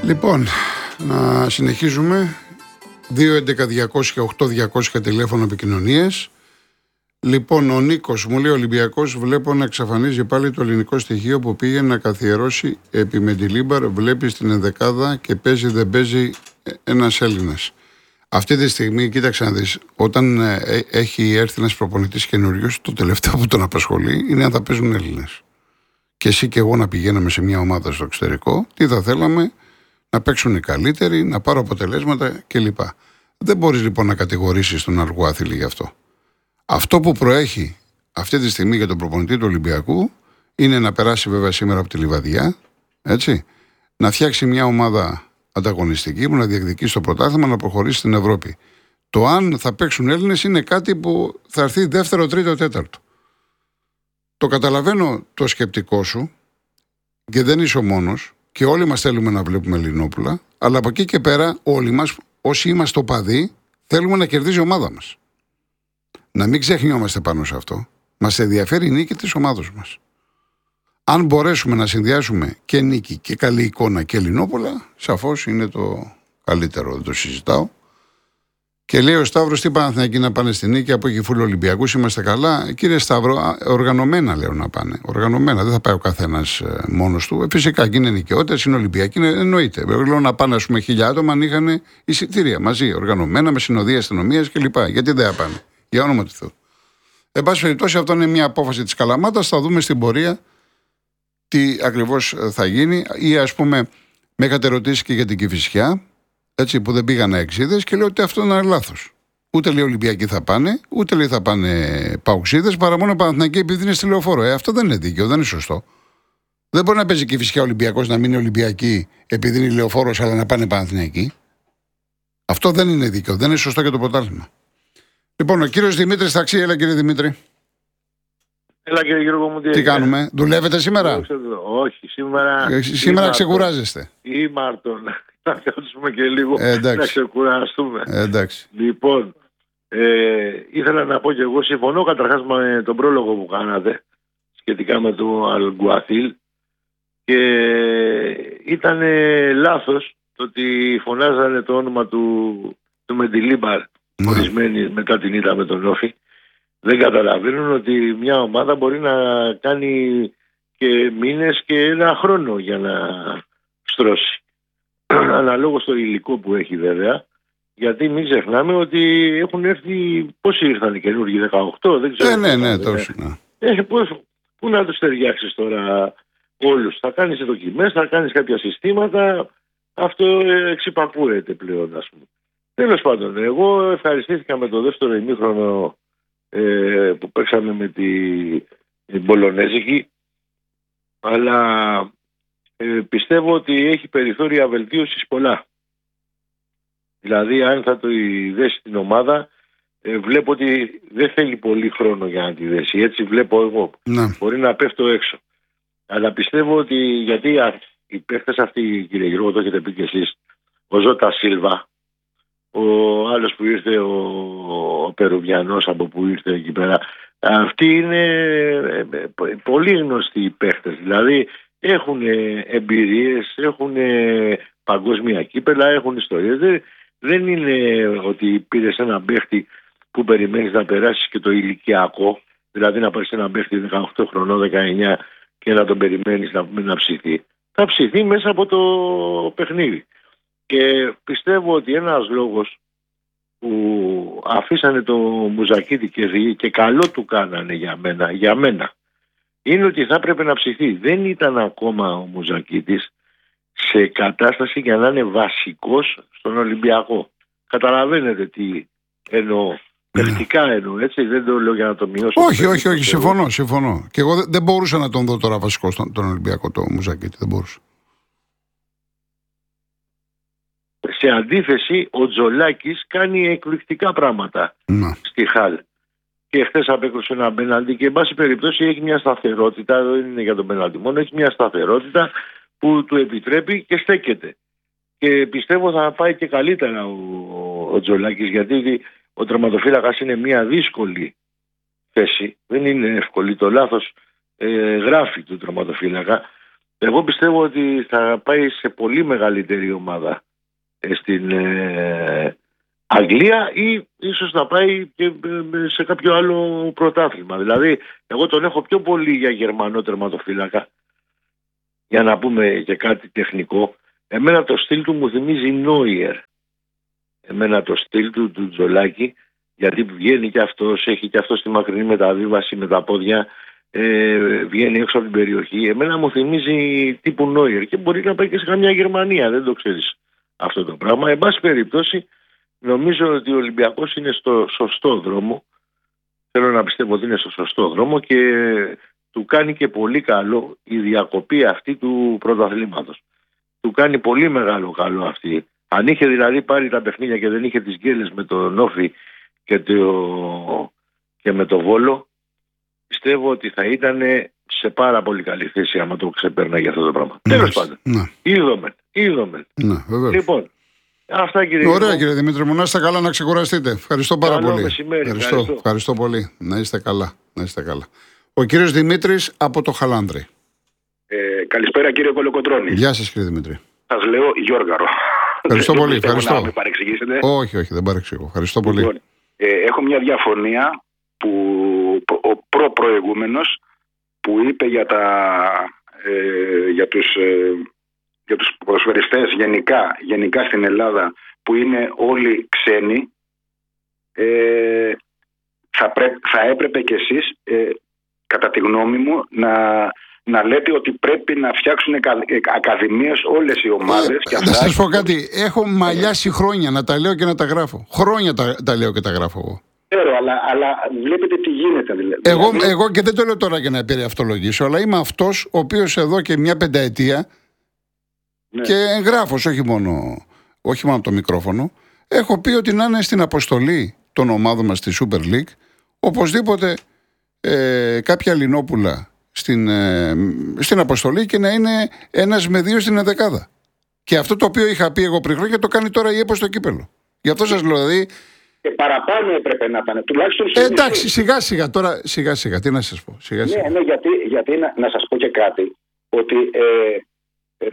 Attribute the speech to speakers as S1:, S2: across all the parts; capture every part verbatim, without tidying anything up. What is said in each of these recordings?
S1: Λοιπόν, να συνεχίζουμε. δύο έντεκα διακόσια οκτώ διακόσια τηλέφωνο επικοινωνίες. Λοιπόν, ο Νίκος μου λέει: Ολυμπιακός, βλέπω να εξαφανίζει πάλι το ελληνικό στοιχείο που πήγε να καθιερώσει επί Μεντιλίμπαρ. Βλέπει την ενδεκάδα και παίζει, δεν παίζει ένας Έλληνας. Αυτή τη στιγμή, κοίταξε να δεις, όταν ε, έχει έρθει ένας προπονητής καινούριος, το τελευταίο που τον απασχολεί είναι αν θα παίζουν Έλληνες. Και εσύ και εγώ να πηγαίναμε σε μια ομάδα στο εξωτερικό, τι θα θέλαμε? Να παίξουν οι καλύτεροι, να πάρουν αποτελέσματα κλπ. Δεν μπορείς λοιπόν να κατηγορήσεις τον αργοάθλη γι' αυτό. Αυτό που προέχει αυτή τη στιγμή για τον προπονητή του Ολυμπιακού είναι να περάσει βέβαια σήμερα από τη Λιβαδιά, έτσι, να φτιάξει μια ομάδα ανταγωνιστική που να διεκδικήσει το πρωτάθλημα, να προχωρήσει στην Ευρώπη. Το αν θα παίξουν Έλληνες είναι κάτι που θα έρθει δεύτερο, τρίτο, τέταρτο. Το καταλαβαίνω το σκεπτικό σου και δεν είσαι ο μόνος και όλοι μας θέλουμε να βλέπουμε Ελληνόπουλα, αλλά από εκεί και πέρα όλοι μας, όσοι είμαστε οπαδοί, θέλουμε να κερδίζει η ομάδα μας. Να μην ξεχνιόμαστε πάνω σε αυτό. Μας ενδιαφέρει η νίκη της ομάδας μας. Αν μπορέσουμε να συνδυάσουμε και νίκη και καλή εικόνα και Ελληνόπουλα, σαφώς είναι το καλύτερο, δεν το συζητάω. Και λέει ο Σταύρος: τι Παναθηναϊκοί να πάνε στη νίκη, από εκεί φούλοι Ολυμπιακούς, είμαστε καλά? Κύριε Σταύρο, οργανωμένα λέω να πάνε. Οργανωμένα, δεν θα πάει ο καθένας μόνος του. Φυσικά και είναι νοικαιότητες, είναι Ολυμπιακοί, εννοείται. Λέω να πάνε, ας πούμε, χίλια άτομα αν είχαν εισιτήρια μαζί, οργανωμένα, με συνοδεία αστυνομίας κλπ. Γιατί δεν θα πάνε? Για όνομα του Θεού. Εν πάση περιπτώσει, αυτό είναι μια απόφαση της Καλαμάτας. Θα δούμε στην πορεία τι ακριβώς θα γίνει. Ή ας πούμε, με είχατε ρωτήσει και για την Κηφισιά, έτσι, που δεν πήγαν εξίδες, και λέω ότι αυτό είναι λάθος. Ούτε λέει Ολυμπιακοί θα πάνε, ούτε λέει θα πάνε Παουξίδες, παρά μόνο Παναθηναϊκοί επειδή είναι στη Λεωφόρο. Ε, αυτό δεν είναι δίκαιο, δεν είναι σωστό. Δεν μπορεί να παίζει Κηφισιά Ολυμπιακός, να μείνει Ολυμπιακοί επειδή είναι Λεωφόρος, αλλά να πάνε Παναθηναϊκοί. Αυτό δεν είναι δίκαιο, δεν είναι σωστό για το πρωτάθλημα. Λοιπόν, ο κύριος Δημήτρης Ταξί, έλα κύριε Δημήτρη.
S2: Έλα κύριε Γιώργο μου.
S1: Τι κάνουμε, δουλεύετε σήμερα?
S2: Όχι, σήμερα.
S1: Ε, σήμερα ξεκουράζεστε.
S2: Ή Μάρτον. Θα κάτσουμε και λίγο
S1: ε,
S2: να ξεκουραστούμε.
S1: Ε, εντάξει.
S2: Λοιπόν, ε, ήθελα να πω και εγώ, συμφωνώ καταρχάς με τον πρόλογο που κάνατε σχετικά με το Αλγκουαθίλ, και ήταν λάθος το ότι φωνάζανε το όνομα του, του Μεντιλίμπαρ ναι. Ορισμένοι μετά την ήττα με τον Όφη. Δεν καταλαβαίνουν ότι μια ομάδα μπορεί να κάνει και μήνες και ένα χρόνο για να στρώσει. Αναλόγως στο υλικό που έχει βέβαια, γιατί μην ξεχνάμε ότι έχουν έρθει, πόσοι ήρθαν οι καινούργοι, δεκαοκτώ, δεν ξέρω.
S1: Ε, ναι, ναι, τόσο. Ναι.
S2: Ε, πώς, πού να τους ταιριάξεις τώρα όλους? Θα κάνεις δοκιμές, θα κάνεις κάποια συστήματα, αυτό εξυπακούεται πλέον, ας πούμε. Τέλος πάντων, εγώ ευχαριστήθηκα με το δεύτερο ημίχρονο ε, που παίξαμε με τη, την Πολωνέζικη, αλλά ε, πιστεύω ότι έχει περιθώρια βελτίωσης πολλά. Δηλαδή, αν θα το δέσει την ομάδα, ε, βλέπω ότι δεν θέλει πολύ χρόνο για να τη δέσει. Έτσι βλέπω εγώ.
S1: Ναι.
S2: Μπορεί να πέφτω έξω. Αλλά πιστεύω ότι, γιατί οι παίχτες αυτοί, κύριε Γιώργο, το έχετε πει και εσείς, ο Ζώτα Σίλβα, ο άλλος που ήρθε, ο, ο Περουβιανός από που ήρθε εκεί πέρα, αυτοί είναι πολύ γνωστοί οι παίχτες. Δηλαδή έχουν εμπειρίες, έχουν παγκόσμια κύπελα, έχουν ιστορίες. Δεν, δεν είναι ότι πήρες έναν παίχτη που περιμένεις να περάσεις και το ηλικιακό, δηλαδή να πάρεις έναν παίχτη δεκαοκτώ χρονών, δεκαεννιά και να τον περιμένεις να, να ψηθεί. Θα ψηθεί μέσα από το παιχνίδι. Και πιστεύω ότι ένας λόγος που αφήσανε το Μουζακίτη και, και καλό του κάνανε για μένα, για μένα, είναι ότι θα έπρεπε να ψηθεί. Δεν ήταν ακόμα ο Μουζακίτης σε κατάσταση για να είναι βασικός στον Ολυμπιακό. Καταλαβαίνετε τι εννοώ. Παιχτικά εννοώ, έτσι, δεν το λέω για να το μειώσω.
S1: Όχι, όχι, όχι, συμφωνώ, συμφωνώ. Και εγώ δεν μπορούσα να τον δω τώρα βασικό στον τον Ολυμπιακό, το Μουζακίτη, δεν μπορούσα.
S2: Σε αντίθεση, ο Τζολάκης κάνει εκπληκτικά πράγματα
S1: να.
S2: στη Χάλ. Και χθες απέκρουσε ένα πέναλτι και εν πάση περιπτώσει έχει μια σταθερότητα, δεν είναι για τον πέναλτι μόνο, έχει μια σταθερότητα που του επιτρέπει και στέκεται. Και πιστεύω θα πάει και καλύτερα ο, ο Τζολάκης, γιατί ο τερματοφύλακας είναι μια δύσκολη θέση, δεν είναι εύκολη, το λάθος ε, γράφει του τερματοφύλακα. Εγώ πιστεύω ότι θα πάει σε πολύ μεγαλύτερη ομάδα ε, στην ε, Αγγλία ή ίσως να πάει και ε, σε κάποιο άλλο πρωτάθλημα. Δηλαδή, εγώ τον έχω πιο πολύ για Γερμανό τερματοφύλακα, για να πούμε και κάτι τεχνικό. Εμένα το στυλ του μου θυμίζει Νόιερ. Εμένα το στυλ του, του Τζολάκη, γιατί βγαίνει και αυτός, έχει και αυτός τη μακρινή μεταβίβαση με τα πόδια, ε, βγαίνει έξω από την περιοχή. Εμένα μου θυμίζει τύπου Νόιερ και μπορεί να πάει και σε καμιά Γερμανία, δεν το ξέρεις αυτό το πράγμα. Εν πάση περιπτώσει, νομίζω ότι ο Ολυμπιακός είναι στο σωστό δρόμο. Θέλω να πιστεύω ότι είναι στο σωστό δρόμο και του κάνει και πολύ καλό η διακοπή αυτή του πρωταθλήματος. Του κάνει πολύ μεγάλο καλό αυτή. Αν είχε δηλαδή πάρει τα παιχνίδια και δεν είχε τις γκέλες με τον Όφη και, το... και με το Βόλο, πιστεύω ότι θα ήταν σε πάρα πολύ καλή θέση άμα το ξεπέρναγε αυτό το πράγμα. Τέλος πάντων.
S1: Ναι.
S2: Είδομεν. Είδομεν.
S1: Ναι, βεβαίως.
S2: Λοιπόν, αυτά κύριε.
S1: Ωραία εγώ. Κύριε Δημήτρη μου, να είστε καλά, να ξεκουραστείτε. Ευχαριστώ πάρα
S2: Καλό
S1: πολύ.
S2: Μεσημέρι,
S1: ευχαριστώ,
S2: ευχαριστώ.
S1: ευχαριστώ πολύ. Να είστε καλά. Να είστε καλά. Ο κύριος Δημήτρης από το Χαλάνδρη.
S3: Ε, καλησπέρα κύριε Κολοκοτρώνη.
S1: Γεια σας κύριε Δημήτρη.
S3: Σας λέω Γιώργαρο.
S1: Ευχαριστώ πολύ. Ευχαριστώ.
S3: Να με παρεξηγήσετε.
S1: Όχι, όχι, δεν παρεξηγώ. Ευχαριστώ πολύ.
S3: Λοιπόν, ε, έχω μια διαφωνία που ο προ-προηγούμενος που είπε για, τα, ε, για, τους, ε, για τους προσφερειστές γενικά, γενικά στην Ελλάδα που είναι όλοι ξένοι, ε, θα, πρέ, θα έπρεπε κι εσείς ε, κατά τη γνώμη μου να, να λέτε ότι πρέπει να φτιάξουν ακαδημίες όλες οι ομάδες.
S1: Ε,
S3: και
S1: αυτά... Να σας πω κάτι, έχω μαλλιάσει χρόνια να τα λέω και να τα γράφω. Χρόνια τα, τα λέω και τα γράφω εγώ.
S3: Ξέρω, αλλά, αλλά βλέπετε τι γίνεται. Δηλαδή.
S1: Εγώ, εγώ και δεν το λέω τώρα για να περιαυτολογήσω, αλλά είμαι αυτός ο οποίος εδώ και μια πενταετία ναι. και εγγράφος, όχι μόνο, όχι μόνο από το μικρόφωνο, έχω πει ότι να είναι στην αποστολή των ομάδων μας στη Super League οπωσδήποτε ε, κάποια Λινόπουλα στην, ε, στην αποστολή και να είναι ένας με δύο στην ενδεκάδα. Και αυτό το οποίο είχα πει εγώ πριν χρόνια το κάνει τώρα η ΕΠΟ στο κύπελο. Γι' αυτό σας λέω, δηλαδή.
S3: Και παραπάνω έπρεπε να ήταν. Τουλάχιστον
S1: ε, εντάξει, σιγά σιγά τώρα, σιγά σιγά, τι να σας πω. Σιγά, σιγά.
S3: Ναι, ναι, γιατί, γιατί να, να σας πω και κάτι, ότι ε, ε,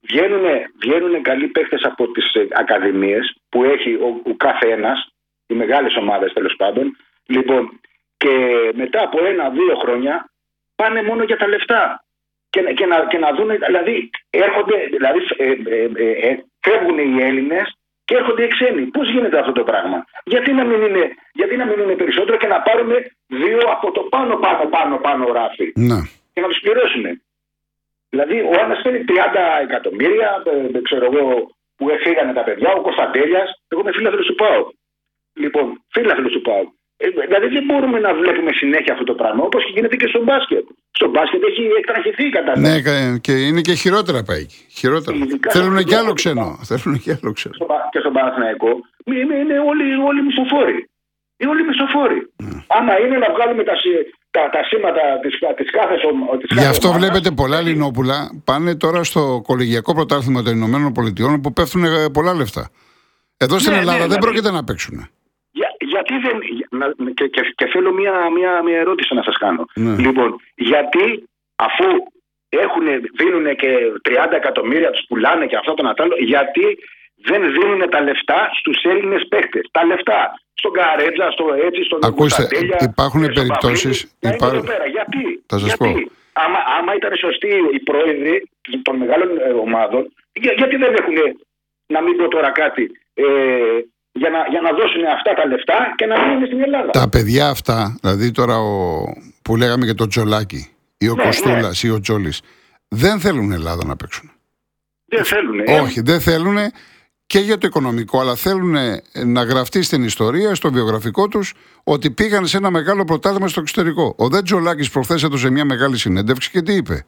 S3: βγαίνουν καλοί παίχτες από τις ε, ακαδημίες που έχει ο, ο κάθε ένας, οι μεγάλες ομάδες τέλος πάντων. Λοιπόν, και μετά από ένα-δύο χρόνια πάνε μόνο για τα λεφτά. Και, και, να, και να δουν, δηλαδή, έρχονται, δηλαδή ε, ε, ε, ε, φεύγουν οι Έλληνες και έρχονται οι ξένοι. Πώς γίνεται αυτό το πράγμα? Γιατί να μην είναι, γιατί να μην είναι περισσότερο και να πάρουμε δύο από το πάνω πάνω πάνω πάνω ράφι
S1: να.
S3: και να τους πληρώσουμε. Δηλαδή ο ένας παίρνει τριάντα εκατομμύρια, ε, ξέρω εγώ, που έφυγανε τα παιδιά, ο Κωνσταντέλιας, εγώ είμαι φίλαθλος του ΠΑΟΚ. Λοιπόν, φίλαθλος του ΠΑΟΚ. Ε, δηλαδή δεν μπορούμε να βλέπουμε συνέχεια αυτό το πράγμα, όπως γίνεται και στο μπάσκετ. Στο μπάσκετ έχει εκτραχυθεί η κατάσταση.
S1: Ναι, και είναι και χειρότερα πάει εκεί. Χειρότερα. Θέλουν και άλλο ξένο. Θέλουν και άλλο ξένο.
S3: Στο, και στον Παναθηναϊκό είναι, είναι όλοι, όλοι μισοφόροι. Είναι όλοι μισοφόροι. Mm. Άμα είναι να βγάλουμε τα, τα, τα σήματα της, της κάθε ομάδας.
S1: Γι' αυτό ομάδας, βλέπετε πολλά Λινόπουλα πάνε τώρα στο κολεγιακό πρωτάθλημα των Ηνωμένων Πολιτειών που πέφτουν πολλά λεφτά. Εδώ στην ναι, Ελλάδα ναι, δεν δηλαδή, πρόκειται να παίξουν.
S3: Για, γιατί δεν. Να, και, και, και θέλω μια, μια, μια ερώτηση να σας κάνω. Ναι. Λοιπόν, γιατί αφού έχουν, δίνουν και τριάντα εκατομμύρια, τους πουλάνε και αυτό το Νατάλο, γιατί δεν δίνουν τα λεφτά στους Έλληνες παίχτες? Τα λεφτά στον Καρέτζα, στο έτσι, στον
S1: Κωνσταντέλια. Υπάρχουν περιπτώσεις.
S3: Υπά... Γιατί,
S1: θα σας
S3: γιατί
S1: πω.
S3: Άμα, άμα ήταν σωστοί οι πρόεδροι των μεγάλων ομάδων, για, γιατί δεν έχουν, να μην πω τώρα κάτι, ε, για να, για να δώσουν αυτά τα λεφτά και να μείνουν στην Ελλάδα.
S1: Τα παιδιά αυτά, δηλαδή τώρα ο, που λέγαμε για τον Τζολάκη ή ο ναι, Κοστούλας ναι. ή ο Τζόλης, δεν θέλουν Ελλάδα να παίξουν.
S3: Δεν θέλουν.
S1: Όχι, δεν θέλουν και για το οικονομικό, αλλά θέλουν να γραφτεί στην ιστορία, στο βιογραφικό τους, ότι πήγαν σε ένα μεγάλο πρωτάθλημα στο εξωτερικό. Ο Δε Τζολάκης προχθές έδωσε μια μεγάλη συνέντευξη και τι είπε?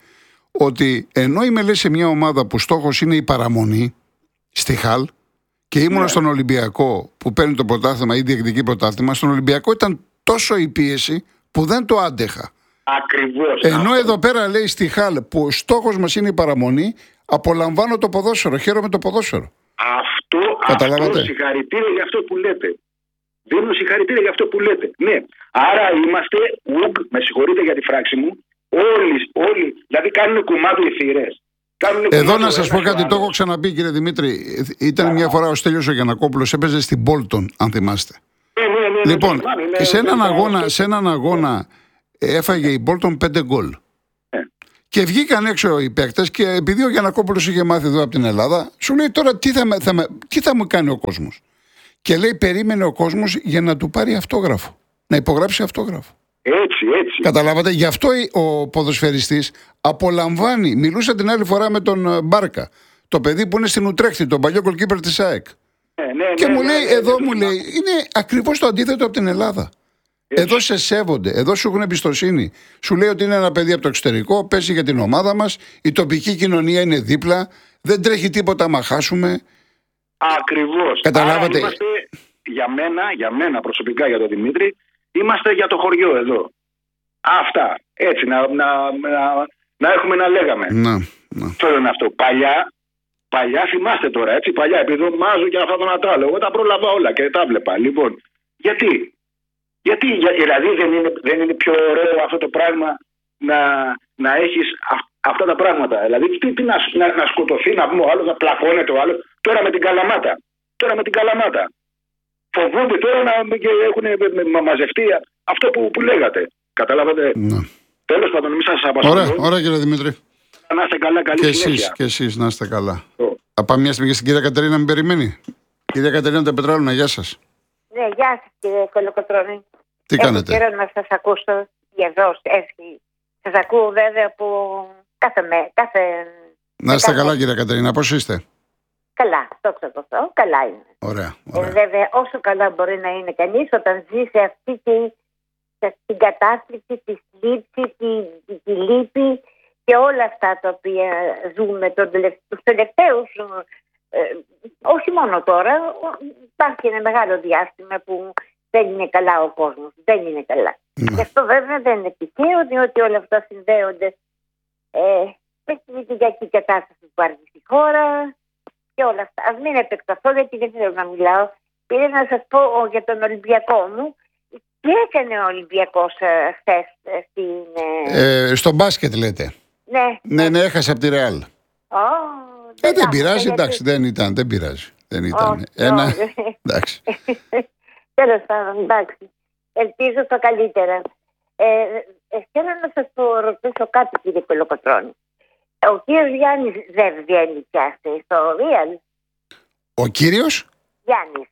S1: Ότι ενώ είμαι λέει σε μια ομάδα που στόχος είναι η παραμονή στη Χαλ, και ήμουνα ναι. στον Ολυμπιακό που παίρνει το πρωτάθλημα ή διεκδικεί πρωτάθλημα, στον Ολυμπιακό ήταν τόσο η πίεση που δεν το άντεχα.
S3: Ακριβώς.
S1: Ενώ
S3: αυτό.
S1: εδώ πέρα λέει στη Χαλ που ο στόχος μας είναι η παραμονή, απολαμβάνω το ποδόσφαιρο, χαίρομαι το ποδόσφαιρο.
S3: Αυτό, αυτό συγχαρητήρια για αυτό που λέτε. Δίνω συγχαρητήρια για αυτό που λέτε. Ναι. Άρα είμαστε, ουγκ, με συγχωρείτε για τη φράξη μου, όλοι, όλοι δηλαδή κάνουν κουμάντο οι θύρες.
S1: Εδώ να σας πω κάτι, το έχω ξαναπεί κύριε Δημήτρη. Ήταν μια φορά ο Στέλιος ο Γιαννακόπουλος, έπαιζε στην Bolton, αν θυμάστε. Λοιπόν, σε έναν αγώνα, σε έναν αγώνα έφαγε η Bolton πέντε γκολ. Και βγήκαν έξω οι παίκτες και επειδή ο Γιαννακόπουλος είχε μάθει εδώ από την Ελλάδα, σου λέει τώρα τι θα, με, θα, με, τι θα μου κάνει ο κόσμος. Και λέει περίμενε ο κόσμος για να του πάρει αυτόγραφο. Να υπογράψει αυτόγραφο.
S3: Έτσι, έτσι.
S1: Καταλάβατε, γι' αυτό ο ποδοσφαιριστής απολαμβάνει. Μιλούσα την άλλη φορά με τον Μπάρκα, το παιδί που είναι στην Ουτρέχτη, τον παλιό goalkeeper της ΑΕΚ.
S3: Ναι, ναι,
S1: και
S3: ναι,
S1: μου
S3: ναι,
S1: λέει,
S3: ναι,
S1: εδώ
S3: ναι,
S1: μου
S3: ναι,
S1: λέει, είναι ακριβώς το αντίθετο από την Ελλάδα. Έτσι. Εδώ σε σέβονται, εδώ σου έχουν εμπιστοσύνη. Σου λέει ότι είναι ένα παιδί από το εξωτερικό, πέσει για την ομάδα μας, η τοπική κοινωνία είναι δίπλα, δεν τρέχει τίποτα άμα χάσουμε.
S3: Ακριβώς.
S1: Καταλάβατε.
S3: Άρα είμαστε, για μένα, για μένα προσωπικά, για τον Δημήτρη, είμαστε για το χωριό εδώ. Αυτά. Έτσι, να, να, να, να έχουμε να λέγαμε.
S1: Να, να.
S3: Θέλω να αυτό. Παλιά, παλιά θυμάστε τώρα, έτσι, παλιά, επειδή μάζω και αυτά τον ατράλο. Εγώ τα πρόλαβα όλα και τα βλέπα. Λοιπόν, γιατί, γιατί για, δηλαδή δεν είναι, δεν είναι πιο ωραίο αυτό το πράγμα να, να έχεις α, αυτά τα πράγματα. Δηλαδή, τι, τι να, να, να σκοτωθεί, να πούμε ο άλλος, να πλακώνεται ο άλλος. Τώρα με την Καλαμάτα. Τώρα με την Καλαμάτα. Φοβούνται τώρα να και έχουν μαζευτεί αυτό που, που λέγατε. Καταλάβατε.
S1: Ναι.
S3: Τέλος πάντων, εμείς σας απασχολώ.
S1: Ωραία, ωραία κύριε Δημήτρη.
S3: Να είστε καλά, καλή
S1: και
S3: συνέχεια.
S1: εσείς, και εσείς να είστε καλά. Θα πάμε μια στιγμή και στην κυρία Κατερίνα να μην περιμένει. Κυρία Κατερίνα Τεπετράλουνα, γεια σας.
S4: Ναι, γεια σας κύριε Κολοκοτρώνη.
S1: Τι
S4: Έχω
S1: κάνετε.
S4: καιρό να σας ακούσω εδώ. Σας ακούω βέβαια από κάθε μέρα. Κάθε...
S1: Να είστε
S4: κάθε...
S1: καλά κυρία Κατερίνα, πώς είστε.
S4: Καλά, το ξέρω, καλά είναι.
S1: Ωραία, ωραία.
S4: Ε, βέβαια, όσο καλά μπορεί να είναι κανείς όταν ζει σε αυτή τη, σε την κατάσταση, τη θλίψη, τη, τη, τη λύπη και όλα αυτά τα οποία ζούμε τον τελευ... τους τελευταίους, ε, όχι μόνο τώρα, υπάρχει ένα μεγάλο διάστημα που δεν είναι καλά ο κόσμος, δεν είναι καλά.
S1: Ναι.
S4: Γι' αυτό βέβαια δεν είναι τυχαίο, διότι όλα αυτά συνδέονται ε, με την οικιακή κατάσταση που υπάρχει στη χώρα και όλα αυτά. Ας μην επεκταθώ γιατί δεν θέλω να μιλάω. Πήρε να σας πω ο, για τον Ολυμπιακό μου. Τι έκανε ο Ολυμπιακός ε, χθες ε, στην... Ε...
S1: Ε, στο μπάσκετ λέτε.
S4: Ναι.
S1: Ναι, ναι, έχασε από τη Ρεάλ.
S4: Oh,
S1: ε, δεν πειράζει, εντάξει, δεν ήταν, δεν πειράζει. Δεν ήταν.
S4: Oh,
S1: Ένα...
S4: oh.
S1: εντάξει.
S4: Τέλος πάντων, εντάξει. Ελπίζω στο καλύτερα. Ε, ε, θέλω να σας πω, ρωτήσω κάτι κύριε Κολοκοτρώνη. Ο κύριος Γιάννης δεν βγαίνει πια στο Real.
S1: Ο κύριος?
S4: Γιάννης.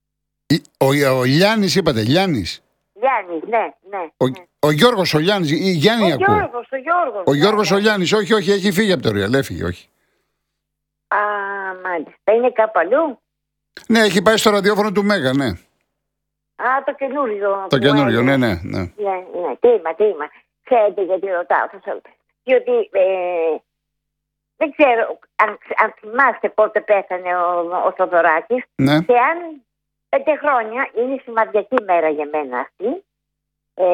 S1: Ο, ο Γιάννης είπατε, Γιάννης.
S4: Γιάννης, ναι, ναι.
S1: Ο,
S4: ναι.
S1: ο Γιώργος ο Γιάννης, ή Γιάννη
S4: ο
S1: ακούω.
S4: Γιώργος, ο Γιώργος.
S1: Ο Γιώργος
S4: ναι,
S1: ο
S4: ναι.
S1: Γιάννης, όχι, όχι, έχει φύγει από το Real, έφυγε, όχι.
S4: Α, μάλιστα. Είναι κάπου αλλού.
S1: Ναι, έχει πάει στο ραδιόφωνο του Μέγα, ναι.
S4: Α, το καινούριο.
S1: Το καινούριο, ναι, ναι, ναι.
S4: Ναι, ναι, τίμα, τίμα. Ξέρετε γιατί ρωτάω. Διότι ε, δεν ξέρω αν, αν θυμάστε πότε πέθανε ο, ο Θοδωράκης.
S1: Ναι.
S4: Και αν πέντε χρόνια είναι σημαντική μέρα για μένα αυτή. Ε,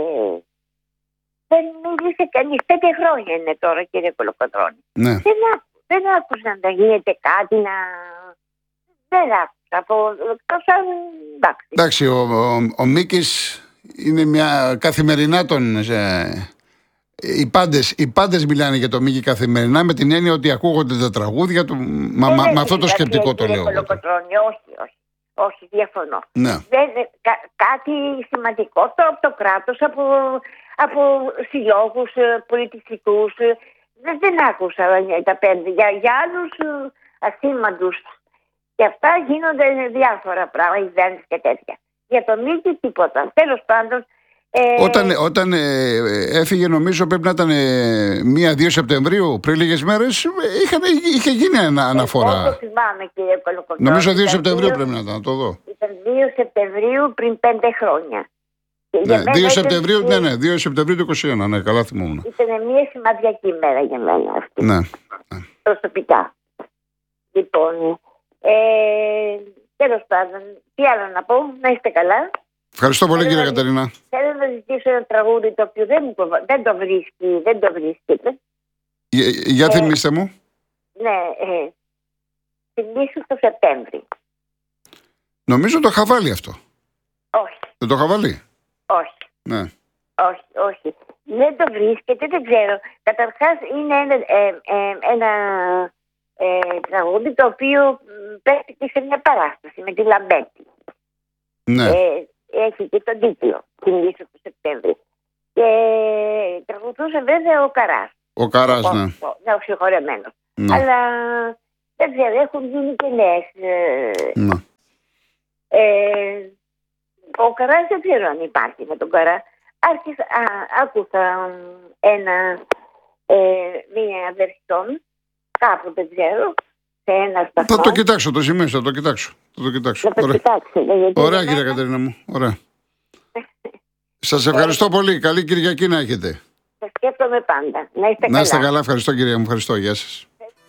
S4: δεν μίλησε κανείς. Πέντε χρόνια είναι τώρα, κύριε Κολοκοτρώνη.
S1: Ναι.
S4: Δεν, άκου, δεν άκουσα να γίνεται κάτι να... Δεν άκουσα. Από... Εντάξει.
S1: Εντάξει, ο, ο, ο Μίκης είναι μια καθημερινά τον... Ε, οι, πάντες, οι πάντες μιλάνε για το Μίκη καθημερινά με την έννοια ότι ακούγονται τα τραγούδια του. Μα, μα, με αυτό το σκεπτικό το λέω.
S4: Όχι, όχι. Όχι, διαφωνώ.
S1: Ναι.
S4: Δεν, κα, κάτι σημαντικό το, από το κράτος, από, από συλλόγους πολιτιστικούς. Δεν, δεν άκουσα τα πέντε. Για, για άλλους ασήμαντους. Και αυτά γίνονται διάφορα πράγματα, ιδέες και τέτοια. Για τον Μίκη τίποτα. Τέλος πάντων. Ε...
S1: Όταν, όταν ε, έφυγε, νομίζω πρέπει να ήταν ε, μία δύο Σεπτεμβρίου, πριν λίγες μέρες, είχαν, είχε γίνει ένα, αναφορά.
S4: Εγώ το θυμάμαι, κύριε Κολοκοτρώνη.
S1: Νομίζω δύο Σεπτεμβρίου πρέπει να ήταν, να το δω.
S4: Ήταν δύο Σεπτεμβρίου πριν πέντε χρόνια.
S1: Ναι, δύο Σεπτεμβρίου,
S4: ήταν...
S1: ναι, ναι, δύο Σεπτεμβρίου του είκοσι ένα, ναι, καλά θυμόμουν.
S4: Ήταν μια σημαντική μέρα για μένα αυτή.
S1: Ναι.
S4: Προσωπικά. Λοιπόν, ε, τέλος πάντων, τι άλλο να πω, να είστε καλά.
S1: Ευχαριστώ πολύ,
S4: θέλω
S1: κύριε
S4: να,
S1: Κατερίνα.
S4: Θέλω να ζητήσω ένα τραγούδι το οποίο δεν, το, δεν το βρίσκει, δεν το βρίσκεται.
S1: Για, για
S4: ε,
S1: θυμίστε μου.
S4: Ναι, ε, θυμίσου το Σεπτέμβρη.
S1: Νομίζω το είχα βάλει αυτό.
S4: Όχι.
S1: Δεν το είχα βάλει.
S4: Όχι.
S1: Ναι.
S4: Όχι, όχι. Δεν το βρίσκεται, δεν ξέρω. Καταρχάς είναι ένα, ε, ε, ένα ε, τραγούδι το οποίο παίχτηκε σε μια παράσταση με τη Λαμπέτη.
S1: Ναι.
S4: Ε, έχει και τον τίτλο, την Λύση του Σεπτέμβρη. Και τραγουδούσε βέβαια ο Καράς.
S1: Ο Καράς,
S4: ο,
S1: ναι.
S4: Ο, ναι, ο συγχωρεμένος.
S1: Ναι.
S4: Αλλά δεν ξέρω, έχουν γίνει και νέες. Ε,
S1: Ναι.
S4: ε, ο Καράς δεν ξέρω αν υπάρχει με τον Καρά. Άρχισα, α, άκουσα ένα, ε, μία βερσιόν, κάπου δεν ξέρω, σε ένα σταθμό.
S1: Θα το κοιτάξω, το σημείο, θα το κοιτάξω. Θα το κοιτάξω.
S4: Θα το κοιτάξετε.
S1: Ωραία, κυρία Κατερίνα μου. Ωραία. Σας ευχαριστώ πολύ. Καλή Κυριακή να έχετε.
S4: Σας σκέφτομαι πάντα. Να είστε
S1: Να είστε
S4: καλά.
S1: καλά. Ευχαριστώ, κυρία μου. Ευχαριστώ. Γεια σας.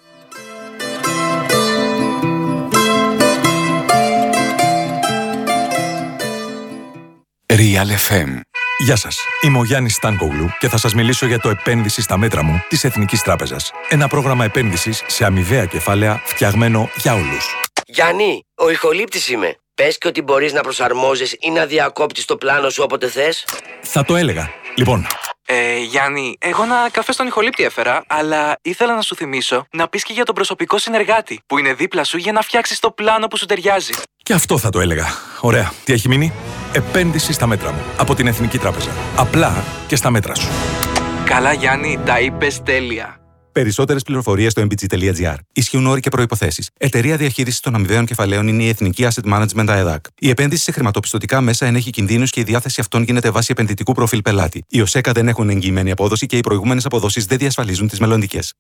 S5: Real εφ εμ. Γεια σας, είμαι ο Γιάννης Στάνκογλου και θα σας μιλήσω για το επένδυση στα μέτρα μου της Εθνικής Τράπεζας. Ένα πρόγραμμα επένδυσης σε αμοιβαία κεφάλαια φτιαγμένο για όλους.
S6: Γιάννη, ο ηχολήπτης είμαι. Πες και ότι μπορείς να προσαρμόζεις ή να διακόπτεις το πλάνο σου όποτε θες.
S5: Θα το έλεγα. Λοιπόν,
S7: Ε, Γιάννη, εγώ ένα καφέ στον ηχολήπτη έφερα, αλλά ήθελα να σου θυμίσω να πεις και για τον προσωπικό συνεργάτη που είναι δίπλα σου για να φτιάξεις το πλάνο που σου ταιριάζει.
S5: και αυτό θα το έλεγα. Ωραία, τι έχει μείνει? Επένδυση στα μέτρα μου από την Εθνική Τράπεζα. Απλά και στα μέτρα σου.
S7: Καλά, Γιάννη, τα είπες τέλεια.
S8: Περισσότερες πληροφορίες στο εμ μπι τζι τελεία τζι άρ. Ισχύουν όροι και προϋποθέσεις. Εταιρεία διαχείρισης των αμοιβαίων κεφαλαίων είναι η Εθνική Asset Management ΑΕΔΑΚ. Η επένδυση σε χρηματοπιστωτικά μέσα ενέχει κινδύνους και η διάθεση αυτών γίνεται βάσει επενδυτικού προφίλ πελάτη. Οι ΟΣΕΚΑ δεν έχουν εγγυημένη απόδοση και οι προηγούμενες αποδόσεις δεν διασφαλίζουν τις μελλοντικές.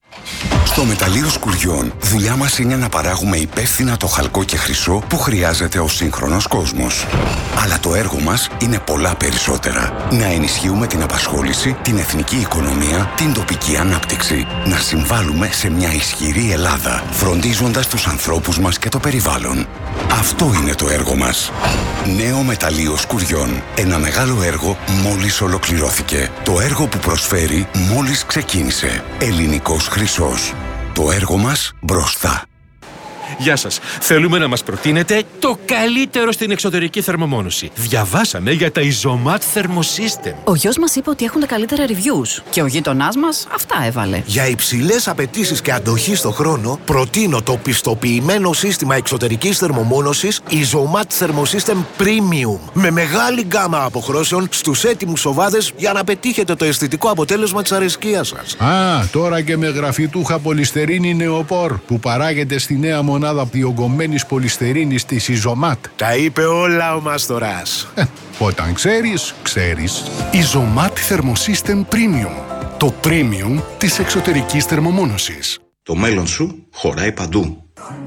S9: Στο μεταλλείο Σκουριών, δουλειά μας είναι να παράγουμε υπεύθυνα το χαλκό και χρυσό που χρειάζεται ο σύγχρονος κόσμος. Αλλά το έργο μας είναι πολλά περισσότερα. Να ενισχύουμε την απασχόληση, την εθνική οικονομία, την τοπική ανάπτυξη. Να συμβάλλουμε σε μια ισχυρή Ελλάδα, φροντίζοντας τους ανθρώπους μας και το περιβάλλον. Αυτό είναι το έργο μας. Νέο μεταλλείο Σκουριών. Ένα μεγάλο έργο μόλις ολοκληρώθηκε. Το έργο που προσφέρει μόλις ξεκίνησε. Ελληνικός χρυσός. Το έργο μας μπροστά.
S10: Γεια σας. Θέλουμε να μας προτείνετε το καλύτερο στην εξωτερική θερμομόνωση. Διαβάσαμε για τα Isomat Thermosystem.
S11: Ο γιος μας είπε ότι έχουν τα καλύτερα reviews και ο γείτονάς μας αυτά έβαλε.
S12: Για υψηλές απαιτήσεις και αντοχή στο χρόνο, προτείνω το πιστοποιημένο σύστημα εξωτερικής θερμομόνωσης Isomat Thermosystem Premium με μεγάλη γκάμα αποχρώσεων στους έτοιμους σοβάδες για να πετύχετε το αισθητικό αποτέλεσμα της αρεσκίας σας.
S13: Α, τώρα και με γραφιτούχα πολυστερίνη νεοπόρ που παράγεται στη νέα μονάδα διογκωμένης πολυστερίνης της Isomat.
S12: Τα είπε όλα ο Μάστορας.
S13: Ε, όταν ξέρεις, ξέρεις. Isomat Thermosystem Premium. Το premium της εξωτερικής θερμομόνωσης.
S14: Το μέλλον σου χωράει παντού.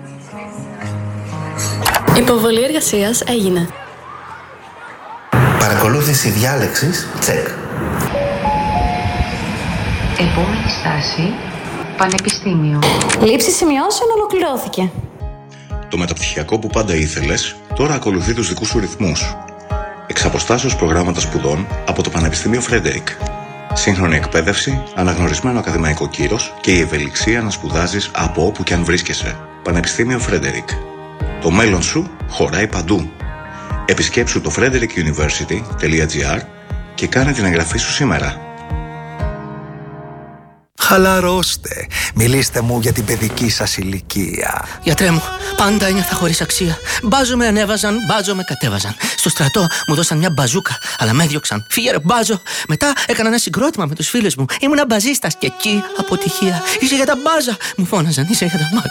S15: Υποβολή εργασίας έγινε.
S16: Παρακολούθηση διάλεξης, τσεκ.
S17: Επόμενη στάση, Πανεπιστήμιο.
S15: Λήψη σημειώσεων ολοκληρώθηκε.
S14: Το μεταπτυχιακό που πάντα ήθελες, τώρα ακολουθεί τους δικούς σου ρυθμούς. Εξ αποστάσεως προγράμματα σπουδών από το Πανεπιστήμιο Φρέντερικ. Σύγχρονη εκπαίδευση, αναγνωρισμένο ακαδημαϊκό κύρος και η ευελιξία να σπουδάζεις από όπου και αν βρίσκεσαι. Πανεπιστήμιο Φρέντερικ. Το μέλλον σου χωράει παντού. Επισκέψου το frederick university τελεία τζι άρ και κάνε την εγγραφή σου σήμερα.
S12: Χαλαρώστε. Μιλήστε μου για την παιδική σας ηλικία.
S6: Γιατρέ μου, πάντα ένιωθα χωρίς αξία. Μπάζο με ανέβαζαν, μπάζο με κατέβαζαν. Στο στρατό μου δώσαν μια μπαζούκα, αλλά με έδιωξαν. Φύγε ρε μπάζο. Μετά έκανα ένα συγκρότημα με τους φίλους μου. Ήμουνα μπαζίστας και εκεί αποτυχία. Είσαι για τα μπάζα. Μου φώναζαν, είσαι για τα μπάζα.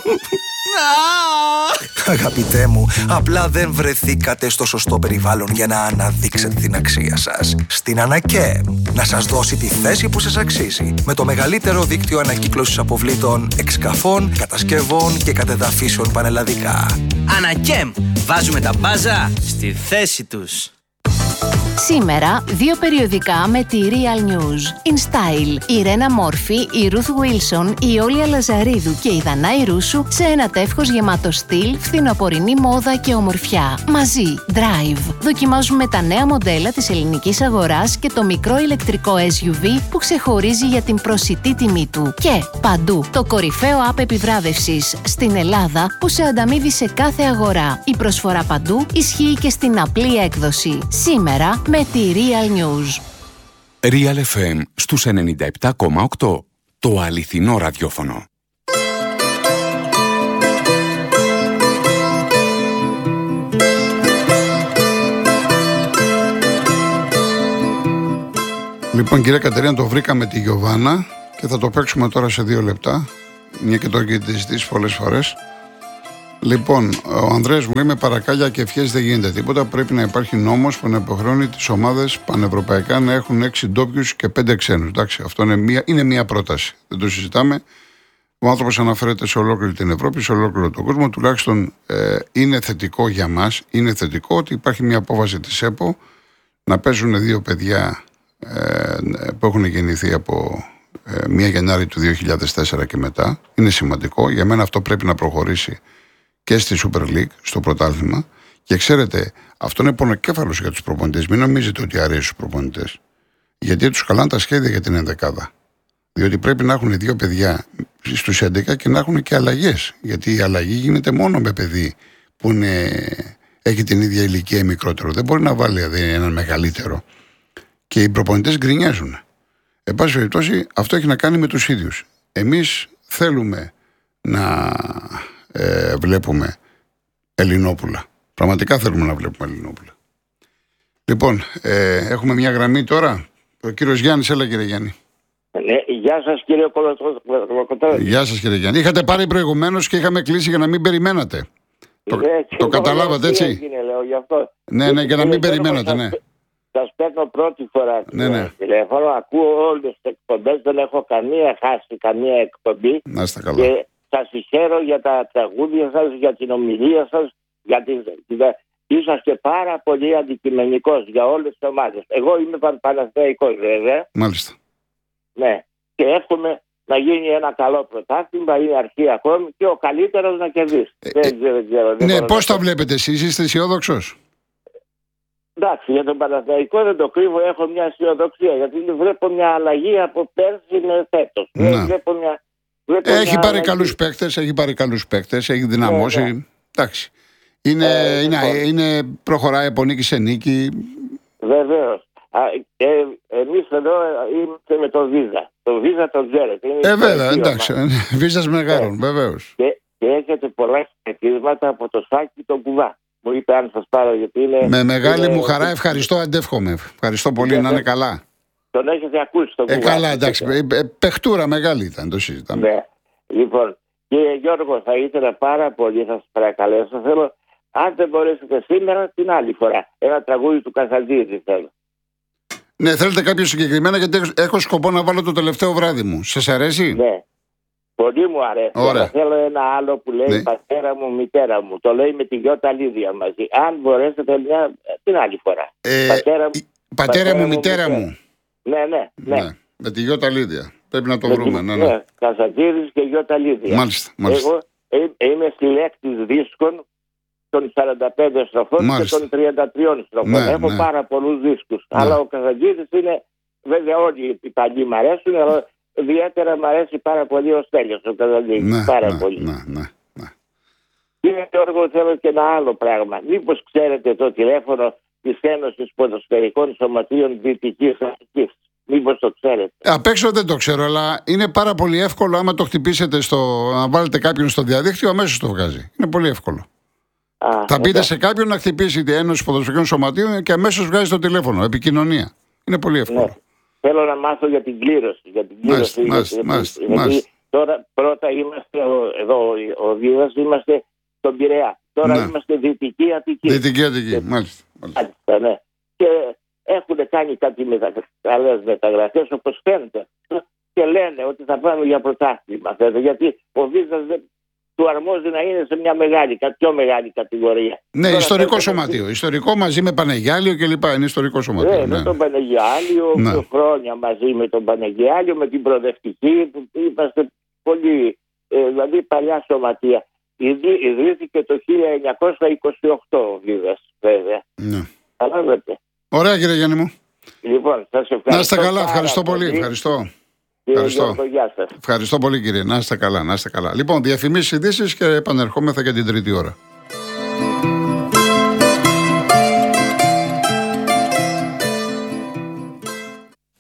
S12: Αγαπητέ μου, απλά δεν βρεθήκατε στο σωστό περιβάλλον για να αναδείξετε την αξία σας. Στην ΑΝΑΚΕΜ, να σας δώσει τη θέση που σας αξίζει. Με το μεγαλύτερο δίκτυο ανακύκλωσης αποβλήτων, εξκαφών, κατασκευών και κατεδαφίσεων πανελλαδικά.
S6: ΑΝΑΚΕΜ, βάζουμε τα μπάζα στη θέση τους.
S11: Σήμερα, δύο περιοδικά με τη Real News. In Style, η Ρένα Μόρφη, η Ruth Wilson, η Όλια Λαζαρίδου και η Δανάη Ρούσου σε ένα τεύχος γεμάτο στυλ, φθινοπορεινή μόδα και ομορφιά. Μαζί, Drive. Δοκιμάζουμε τα νέα μοντέλα της ελληνικής αγοράς και το μικρό ηλεκτρικό ες γιου βι που ξεχωρίζει για την προσιτή τιμή του. Και παντού, το κορυφαίο app επιβράβευσης στην Ελλάδα που σε ανταμείβει σε κάθε αγορά. Η προσφορά παντού ισχύει και στην απλή έκδοση. Σήμερα με τη Real News.
S9: Real εφ εμ στους ενενήντα επτά κόμμα οκτώ. Το αληθινό ραδιόφωνο.
S1: Λοιπόν, κυρία Κατερίνα, το βρήκαμε τη Γιωβάνα και θα το παίξουμε τώρα σε δύο λεπτά. Μια και το έχετε ζητήσει πολλές φορές. Λοιπόν, ο Ανδρέας μου λέει: με παρακάλια και ευχές δεν γίνεται τίποτα. Πρέπει να υπάρχει νόμος που να υποχρεώνει τις ομάδες πανευρωπαϊκά να έχουν έξι ντόπιους και πέντε ξένους. Εντάξει, αυτό είναι μια, είναι μια πρόταση. Δεν το συζητάμε. Ο άνθρωπος αναφέρεται σε ολόκληρη την Ευρώπη, σε ολόκληρο τον κόσμο. Τουλάχιστον ε, είναι θετικό για μας. Είναι θετικό ότι υπάρχει μια απόφαση της ΕΠΟ να παίζουν δύο παιδιά ε, που έχουν γεννηθεί από ε, πρώτη Γενάρη του δύο χιλιάδες τέσσερα και μετά. Είναι σημαντικό. Για μένα αυτό πρέπει να προχωρήσει και στη Super League, στο πρωτάθλημα. Και ξέρετε, αυτό είναι πονοκέφαλος για τους προπονητές. Μην νομίζετε ότι αρέσει στους προπονητές. Γιατί τους καλάνε τα σχέδια για την ενδεκάδα. Διότι πρέπει να έχουν δύο παιδιά στους έντεκα και να έχουν και αλλαγές. Γιατί η αλλαγή γίνεται μόνο με παιδί που είναι, έχει την ίδια ηλικία ή μικρότερο. Δεν μπορεί να βάλει δηλαδή, έναν μεγαλύτερο. Και οι προπονητές γκρινιάζουν. Εν πάση περιπτώσει, αυτό έχει να κάνει με τους ίδιους. Εμείς θέλουμε να ε, βλέπουμε Ελληνόπουλα. Πραγματικά θέλουμε να βλέπουμε Ελληνόπουλα. Λοιπόν, ε, έχουμε μια γραμμή τώρα. Ο κύριος Γιάννης, έλα κύριε Γιάννη.
S18: Ναι, γεια σας κύριε Κολοκοτρώνη.
S1: Γεια σας κύριε Γιάννη. Είχατε πάρει προηγουμένως και είχαμε κλείσει για να μην περιμένατε. Το,
S18: ναι,
S1: το καταλάβατε έτσι.
S18: Έγινε, λέω, γι' αυτό.
S1: Ναι, ναι, για να μην περιμένατε, ναι.
S18: Σας παίρνω πρώτη φορά
S1: ναι, ναι.
S18: τηλέφωνο, ακούω όλες τις εκπομπές, δεν έχω καμία χάσει, καμία εκπομπή.
S1: Να είστε καλά.
S18: Και σας συγχαίρω για τα τραγούδια σας, για την ομιλία σας, για την... Είσαστε πάρα πολύ αντικειμενικός για όλες τις ομάδες. Εγώ είμαι Παναθηναϊκός βέβαια.
S1: Μάλιστα.
S18: Ναι. Και εύχομαι να γίνει ένα καλό πρωτάθλημα, είναι αρχή ακόμη και ο καλύτερος να κερδίσει.
S1: Ε,
S18: δεν ξέρω, δεν ξέρω,
S1: ναι,
S18: δεν
S1: πώς τα βλέπετε εσείς, είστε αισιόδοξος?
S18: Εντάξει, για τον Παναθηναϊκό δεν το κρύβω, έχω μια αισιοδοξία γιατί βλέπω μια αλλαγή από πέρσι με φέτος. Βλέπω μια, βλέπω
S1: έχει
S18: μια
S1: πάρει
S18: αλλαγή.
S1: καλούς παίκτες, έχει πάρει καλούς παίκτες, έχει δυναμώσει.
S18: Ναι, ναι.
S1: Εντάξει. Είναι,
S18: Ε,
S1: είναι,
S18: λοιπόν.
S1: είναι, προχωράει από νίκη σε νίκη.
S18: Βεβαίως. Ε, εμείς εδώ είμαστε με τον Βίζα. Τον Βίζα τον ξέρετε. Είναι
S1: Ε, βέβαια,
S18: η
S1: εντάξει. Βίζας Μεγάρων, βεβαίως.
S18: Και, και έχετε πολλά χαιρετίσματα από το Σάκη τον Κουβά. Μου είπε αν σας πάρω γιατί είναι...
S1: Με μεγάλη
S18: είναι,
S1: μου χαρά, ευχαριστώ, αντεύχομαι. Ευχαριστώ πολύ,
S18: Ναι,
S1: να είναι
S18: ναι.
S1: καλά.
S18: Τον έχετε ακούσει τον
S1: Ε,
S18: Κουβά.
S1: καλά, εντάξει. Ε, ε, παιχτούρα μεγάλη ήταν, το συζητάμε.
S18: Ναι. Λοιπόν, κύριε Γιώργο, θα ήθελα πάρα πολύ, θα σας παρακαλέσω, θέλω, αν δεν μπορέσετε σήμερα, την άλλη φορά. Ένα τραγούδι του Κασαντζίδη θέλω.
S1: Ναι, θέλετε κάποιο συγκεκριμένα, γιατί έχω- έχω σκοπό να βάλω το τελευταίο βράδυ μου. Σας αρέσει?
S18: Ναι. Πολύ μου αρέσει.
S1: Ωραία.
S18: Αλλά θέλω ένα άλλο που λέει
S1: Ναι.
S18: πατέρα μου, μητέρα μου. Το λέει με τη Γιώτα Λίδια μαζί. Αν μπορέσετε μια, την άλλη φορά.
S1: Ε,
S18: πατέρα, μου,
S1: Πατέρα μου, μητέρα μου.
S18: Ναι, ναι, ναι.
S1: Ναι. Με τη Γιώτα Λίδια. Πρέπει να το
S18: Με
S1: βρούμε.
S18: τη-
S1: Ναι, ναι.
S18: Κασαντζίδης και Γιώτα Λίδια.
S1: Μάλιστα, μάλιστα.
S18: Εγώ ε, είμαι συλλέκτης δίσκων των σαράντα πέντε στροφών
S1: Μάλιστα.
S18: και των τριάντα τρία στροφών.
S1: Ναι,
S18: Έχω
S1: ναι.
S18: πάρα πολλούς δίσκους.
S1: Ναι.
S18: Αλλά ο Κασαντζίδης είναι, βέβαια όλοι οι παλιοί μ' αρέσουν, αλλά ιδιαίτερα μ' αρέσει πάρα πολύ ο Στέλιος ο Κασαντζίδης.
S1: Ναι,
S18: πάρα
S1: ναι,
S18: πολύ.
S1: ναι, ναι.
S18: Κύριε Γιώργο, θέλω και ένα άλλο πράγμα. Μήπως ξέρετε το τηλέφωνο της Ένωσης Ποδοσφαιρικών Σωματείων Δυτικής Αττικής? Μήπως το ξέρετε?
S1: Απ' έξω δεν το ξέρω, αλλά είναι πάρα πολύ εύκολο άμα το χτυπήσετε στο. Να βάλετε κάποιον στο διαδίκτυο, αμέσως το βγάζει. Είναι πολύ εύκολο.
S18: Α,
S1: Θα πείτε
S18: εντάξει.
S1: σε κάποιον να χτυπήσει την Ένωση Ποδοσφαιρικών Σωματείων και αμέσως βγάζει το τηλέφωνο. Επικοινωνία. Είναι πολύ εύκολο.
S18: Ναι. Θέλω να μάθω για την κλήρωση. Για την
S1: Μάλιστα,
S18: κλήρωση
S1: μάλιστα,
S18: γιατί-
S1: μάλιστα,
S18: γιατί
S1: μάλιστα.
S18: τώρα πρώτα είμαστε ο- εδώ, ο Δίδας, είμαστε στον Πειραιά. Τώρα
S1: Ναι.
S18: είμαστε Δυτική Αττική.
S1: Δυτική Αττική, μάλιστα.
S18: Μάλιστα, ναι. Και έχουν κάνει κάτι μετα... καλές μεταγραφές όπως φαίνεται. Και λένε ότι θα πάμε για πρωτάθλημα. Φαίνεται. Γιατί ο Βίζας δεν του αρμόζει να είναι σε μια μεγάλη, πιο μεγάλη κατηγορία.
S1: Ναι,
S18: Τώρα
S1: ιστορικό
S18: θέλετε-
S1: σωματείο. Ιστορικό μαζί με Πανεγιάλιο κλπ. Είναι ιστορικό σωματείο.
S18: Ναι,
S1: Ναι.
S18: με τον Πανεγιάλιο,
S1: Ναι.
S18: δύο χρόνια μαζί με τον Πανεγιάλιο, με την προοδευτική, που είμαστε πολύ, ε, δηλαδή παλιά σωματεία. Ιδρύ- Ιδρύθηκε το χίλια εννιακόσια είκοσι οκτώ ο Βίδας, βέβαια.
S1: Ναι.
S18: Καταλάβετε.
S1: Ωραία, κύριε Γιάννη μου.
S18: Λοιπόν, σας ευχαριστώ.
S1: Να είστε καλά,
S18: πάρα
S1: ευχαριστώ πολύ. Ευχαριστώ.
S18: Κύριε
S1: Ευχαριστώ.
S18: Γιώργο, γεια σας.
S1: Ευχαριστώ πολύ, κύριε. Να είστε καλά, να είστε καλά. Λοιπόν, διαφημίσεις, ειδήσεις και επανερχόμεθα για την τρίτη ώρα.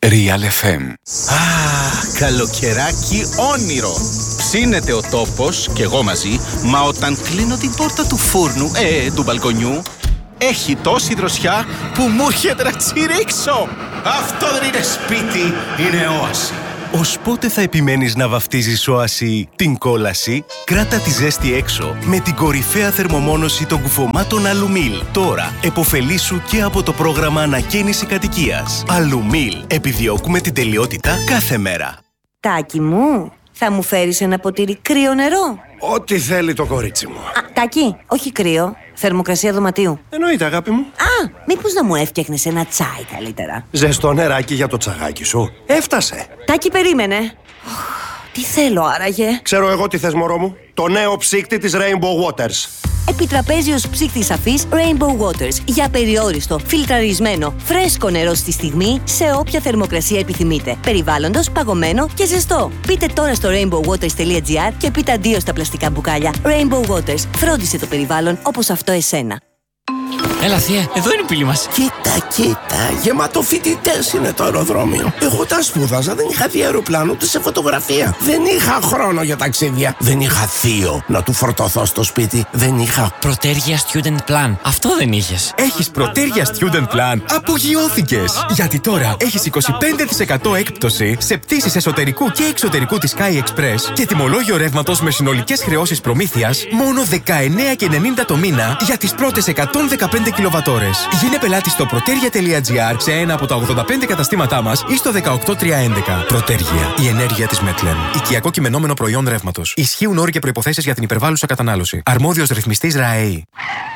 S9: Real εφ εμ.
S19: Α, καλοκαιράκι όνειρο. Ψήνεται ο τόπος και εγώ μαζί, μα όταν κλείνω την πόρτα του φούρνου, ε, του μπαλκονιού, έχει τόση δροσιά που μου έρχεται να τσιρίξω. Αυτό δεν είναι σπίτι, είναι όαση.
S20: Ως πότε θα επιμένεις να βαφτίζεις όαση την κόλαση? Κράτα τη ζέστη έξω με την κορυφαία θερμομόνωση των κουφωμάτων Αλουμίλ. Τώρα εποφελήσου και από το πρόγραμμα ανακαίνιση κατοικίας. Αλουμίλ. Επιδιώκουμε την τελειότητα κάθε μέρα.
S21: Τάκη μου, θα μου φέρεις ένα ποτήρι κρύο νερό?
S22: Ό,τι θέλει το κορίτσι μου.
S21: Α, Τάκη, όχι κρύο. Θερμοκρασία δωματίου.
S22: Εννοείται, αγάπη μου.
S21: Α, μήπως να μου έφτιαχνες ένα τσάι καλύτερα?
S22: Ζεστό νεράκι για το τσαγάκι σου. Έφτασε.
S21: Τάκη, περίμενε. Τι θέλω άραγε?
S22: Ξέρω εγώ τι θες, μωρό μου. Το νέο ψύκτη της Rainbow Waters.
S21: Επιτραπέζιος ψύκτης αφής Rainbow Waters. Για περιόριστο, φιλτραρισμένο, φρέσκο νερό στη στιγμή, σε όποια θερμοκρασία επιθυμείτε. Περιβάλλοντος, παγωμένο και ζεστό. Πείτε τώρα στο rainbow waters τελεία gr και πείτε αντίο στα πλαστικά μπουκάλια. Rainbow Waters. Φρόντισε το περιβάλλον όπως αυτό εσένα.
S23: Έλα θεία, εδώ είναι η πύλη μας.
S22: Κοίτα, κοίτα, γεμάτο φοιτητές είναι το αεροδρόμιο. Εγώ τα σπούδαζα, δεν είχα δει αεροπλάνο ούτε σε φωτογραφία. Δεν είχα χρόνο για ταξίδια. Δεν είχα θείο να του φορτωθώ στο σπίτι. Δεν είχα
S23: Πρωτέργεια Student Plan. Αυτό δεν είχες.
S24: Έχεις Πρωτέργεια Student Plan? Απογειώθηκες! Γιατί τώρα έχεις είκοσι πέντε τοις εκατό έκπτωση σε πτήσεις εσωτερικού και εξωτερικού της Sky Express και τιμολόγιο ρεύματος με συνολικές χρεώσεις προμήθειας μόνο δεκαεννέα και ενενήντα το μήνα για τις πρώτες εκατόν δεκαπέντε κιλοβατόρες. Γίνε πελάτη στο πρωτέργεια τελεία gr σε ένα από τα ογδόντα πέντε καταστήματά μας ή στο δεκαοκτώ τριακόσια έντεκα. Πρωτέργεια. Η ενέργεια της Μέτλεν. Οικιακό κειμενόμενο προϊόν ρεύματος. Ισχύουν όροι και προϋποθέσεις για την υπερβάλλουσα κατανάλωση. Αρμόδιος ρυθμιστής ΡΑΕΗ.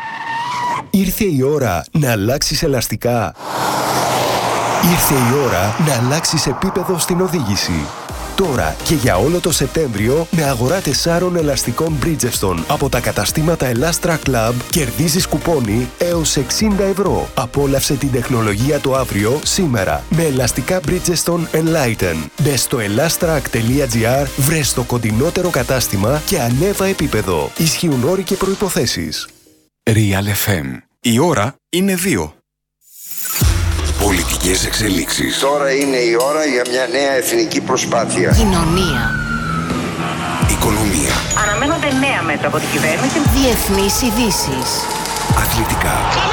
S25: Ήρθε η ώρα να αλλάξεις ελαστικά. Ήρθε η ώρα να αλλάξεις επίπεδο στην οδήγηση. Τώρα και για όλο το Σεπτέμβριο με αγορά τεσσάρων ελαστικών Bridgestone από τα καταστήματα Elastra Club κερδίζεις κουπόνι έως εξήντα ευρώ. Απόλαυσε την τεχνολογία το αύριο σήμερα με ελαστικά Bridgestone Enlighten. Μπες στο elastrac τελεία gr, βρες το κοντινότερο κατάστημα και ανέβα επίπεδο. Ισχύουν όροι και προϋποθέσεις.
S9: Real εφ εμ. Η ώρα είναι δύο. Πολιτικές εξελίξεις.
S26: Τώρα είναι η ώρα για μια νέα εθνική προσπάθεια.
S11: Κοινωνία.
S9: Οικονομία.
S11: Αναμένονται νέα μέτρα από την κυβέρνηση. Διεθνείς ειδήσεις.
S9: Αθλητικά.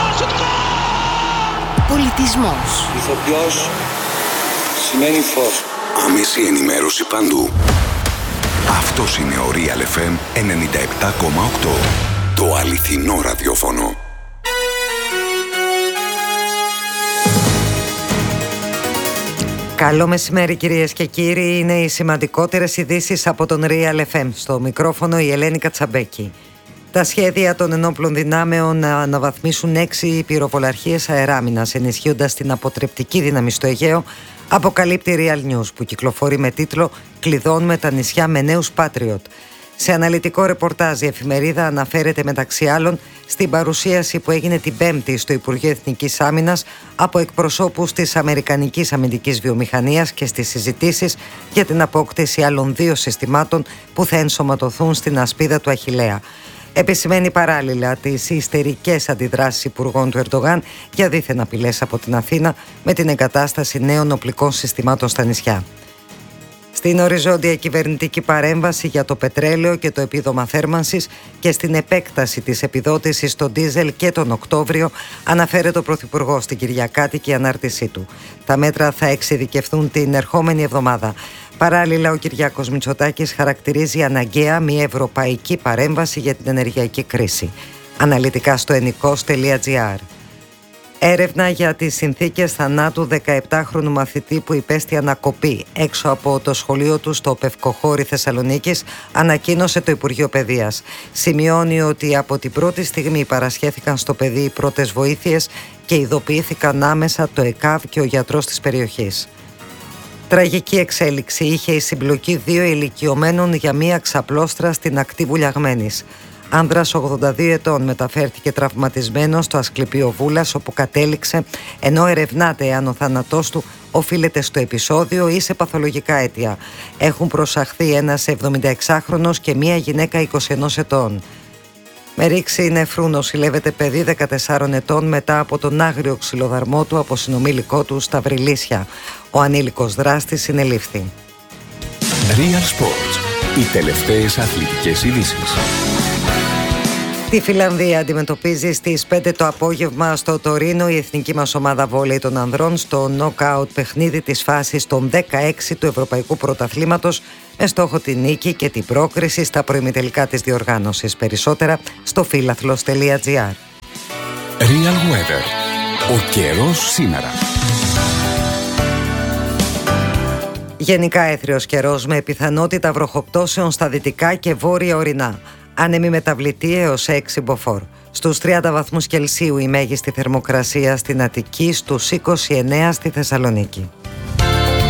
S11: Πολιτισμός.
S26: Ηθοποιός σημαίνει φως.
S9: Άμεση ενημέρωση παντού. Αυτός είναι ο Real εφ εμ ενενήντα επτά κόμμα οκτώ. Το αληθινό ραδιόφωνο.
S27: Καλό μεσημέρι κυρίες και κύριοι, είναι οι σημαντικότερες ειδήσεις από τον Real εφ εμ. Στο μικρόφωνο η Ελένη Κατσαμπέκη. Τα σχέδια των ενόπλων δυνάμεων να αναβαθμίσουν έξι πυροβολαρχίες αεράμινας, ενισχύοντας την αποτρεπτική δύναμη στο Αιγαίο, αποκαλύπτει Real News, που κυκλοφορεί με τίτλο «Κλειδώνουμε τα νησιά με νέους Patriot». Σε αναλυτικό ρεπορτάζ η εφημερίδα αναφέρεται μεταξύ άλλων στην παρουσίαση που έγινε την Πέμπτη στο Υπουργείο Εθνικής Άμυνας από εκπροσώπους της Αμερικανικής Αμυντικής Βιομηχανίας και στις συζητήσεις για την απόκτηση άλλων δύο συστημάτων που θα ενσωματωθούν στην ασπίδα του Αχιλλέα. Επισημαίνει παράλληλα τις ιστερικές αντιδράσεις υπουργών του Ερντογάν για δίθεν απειλές από την Αθήνα με την εγκατάσταση νέων οπλικών συστημάτων στα νησιά. Στην οριζόντια κυβερνητική παρέμβαση για το πετρέλαιο και το επίδομα θέρμανσης και στην επέκταση της επιδότησης στο ντίζελ και τον Οκτώβριο, αναφέρεται ο Πρωθυπουργός στην Κυριακάτικη ανάρτησή του. Τα μέτρα θα εξειδικευθούν την ερχόμενη εβδομάδα. Παράλληλα, ο Κυριάκος Μητσοτάκης χαρακτηρίζει αναγκαία μια ευρωπαϊκή παρέμβαση για την ενεργειακή κρίση. Αναλυτικά στο ενικός τελεία gr. Έρευνα για τις συνθήκες θανάτου δεκαεπτάχρονου μαθητή που υπέστη ανακοπή έξω από το σχολείο του στο Πευκοχώρι Θεσσαλονίκης, ανακοίνωσε το Υπουργείο Παιδείας. Σημειώνει ότι από την πρώτη στιγμή παρασχέθηκαν στο παιδί οι πρώτες βοήθειες και ειδοποιήθηκαν άμεσα το ΕΚΑΒ και ο γιατρός της περιοχής. Τραγική εξέλιξη είχε η συμπλοκή δύο ηλικιωμένων για μία ξαπλώστρα στην ακτή Βουλιαγμένης. Άνδρας ογδόντα δύο ετών μεταφέρθηκε τραυματισμένος στο Ασκληπείο Βούλας, όπου κατέληξε, ενώ ερευνάται αν ο θάνατός του οφείλεται στο επεισόδιο ή σε παθολογικά αίτια. Έχουν προσαχθεί ένας εβδομηνταεξάχρονος και μία γυναίκα είκοσι ενός ετών. Με ρήξη νεφρού νοσηλεύεται παιδί δεκατεσσάρων ετών μετά από τον άγριο ξυλοδαρμό του από συνομήλικό του στα Βρυλίσια. Ο ανήλικος δράστης συνελήφθη.
S25: Real Sports. Οι τελευταίες αθλητικές ειδήσεις.
S27: Τη Φιλανδία αντιμετωπίζει στις πέντε το απόγευμα στο Τωρίνο η εθνική μας ομάδα βόλεϊ των ανδρών στο νοκάουτ παιχνίδι της φάσης των δεκαέξι του Ευρωπαϊκού Πρωταθλήματος με στόχο τη νίκη και την πρόκριση στα προημιτελικά της διοργάνωσης. Περισσότερα στο φίλαθλος τελεία τζι άρ.
S25: Real Weather. Ο καιρός σήμερα.
S27: Γενικά έθριος καιρός με πιθανότητα βροχοπτώσεων στα δυτικά και βόρεια ορεινά. Άνεμη μεταβλητή έως έξι μποφόρ. Στους τριάντα βαθμούς Κελσίου η μέγιστη θερμοκρασία στην Αττική, στους είκοσι εννέα στη Θεσσαλονίκη.